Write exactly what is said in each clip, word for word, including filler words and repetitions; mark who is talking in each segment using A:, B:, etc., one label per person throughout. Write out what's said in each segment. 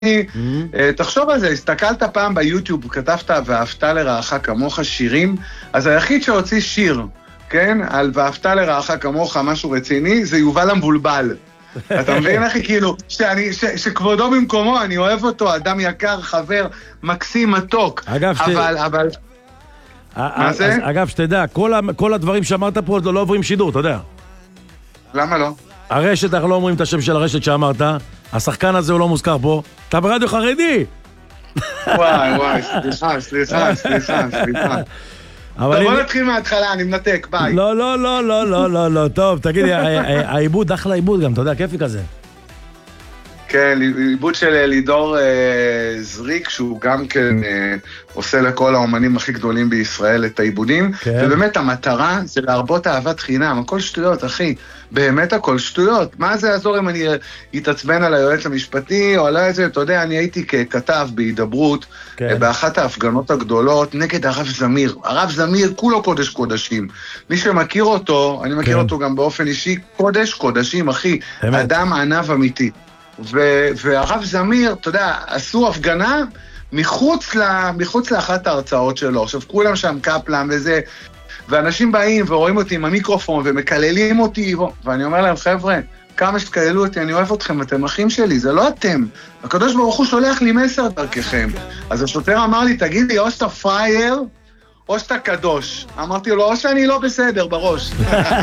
A: תחשוב על זה, הסתכלת פעם ביוטיוב, כתבת ואהבת לרעך כמוך שירים, אז היחיד שהוציא שיר, כן, על ואהבת לרעך כמוך, משהו רציני, זה יובל המבולבל. אתה מבין אחי, כאילו, שאני, ש, שכבודו במקומו, אני אוהב אותו, אדם יקר, חבר, מקסים, מתוק.
B: אגב,
A: אבל,
B: שת...
A: אבל... מה זה?
B: אגב, שתדע, כל, ה... כל הדברים שאמרת פה לא עוברים שידור, אתה יודע.
A: למה לא?
B: הרשת, אנחנו לא אומרים את השם של הרשת שאמרת, השחקן הזה הוא לא מוזכר פה, אתה ברדיו חרדי!
A: וואי, וואי, סליחה, סליחה, סליחה, סליחה. טוב, בוא נתחיל מההתחלה, אני מנתק, ביי.
B: לא, לא, לא, לא, לא, לא, לא, טוב, תגידי, העיבוד, אחלה עיבוד גם, אתה יודע, כיפי כזה.
A: כן, עיבוד של לידור זריק, שהוא גם כן עושה לכל האומנים הכי גדולים בישראל את העיבודים, ובאמת המטרה זה להרבות אהבת חינם, הכל שטויות, אחי, באמת הכל שטויות. מה זה יעזור אם אני אתעצבן על היועץ המשפטי, או על איזה, אתה יודע, אני הייתי ככתב בהידברות, באחת ההפגנות הגדולות, נגד הרב זמיר. הרב זמיר, כולו קודש קודשים. מי שמכיר אותו, אני מכיר אותו גם באופן אישי, קודש קודשים, אחי, אדם ענב אמיתי. והרב זמיר, אתה יודע, עשו הפגנה מחוץ, לה, מחוץ לאחת ההרצאות שלו. עכשיו, כולם שם קפלם וזה, ואנשים באים ורואים אותי עם המיקרופון ומקללים אותי, ואני אומר להם, חבר'ה, כמה שתקללו אותי, אני אוהב אתכם, אתם אחים שלי, זה לא אתם. הקדוש ברוך הוא שולח לי מסר דרככם. אז השוטר אמר לי, תגיד לי, או שאתה פרייר, או שאתה קדוש. אמרתי לו, או שאני לא בסדר בראש.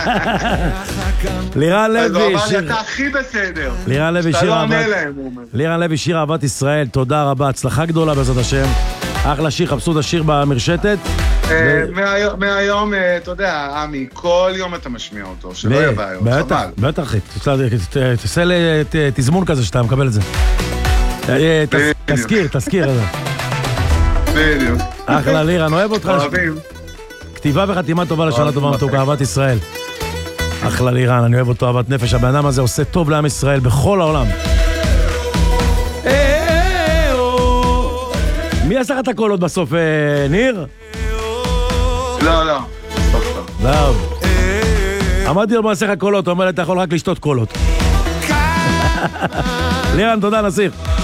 B: לירן לוי,
A: אז הוא אמר לי, אתה הכי בסדר.
B: לירן לוי, שיר אהבת... לירן לוי, שיר אהבת ישראל, תודה רבה, הצלחה גדולה בעזרת השם. אחלה שיר, חפשו את השיר במרשתת.
A: מהיום, אתה יודע, עמי, כל יום אתה משמיע אותו, שלא יהיה בעיות, חבל.
B: בטח, אחי, תעשה תזמון כזה שאתה מקבל את זה. תזכיר, תזכיר.
A: בדיוק.
B: אחלה לירן, אוהב אותך.
A: אוהבים.
B: כתיבה וחתימה טובה לשנה טובה מתוקה, אהבת ישראל. אחלה לירן, אני אוהב אותו, אהבת נפש. הבן אדם הזה עושה טוב לעם ישראל בכל העולם. מי עשה לך את הקולות בסוף, ניר?
A: לא, לא.
B: לא. אמרתי לו, מה עשה לך קולות? הוא אומר, אתה יכול רק לשתות קולות. לירן, תודה, נסיך.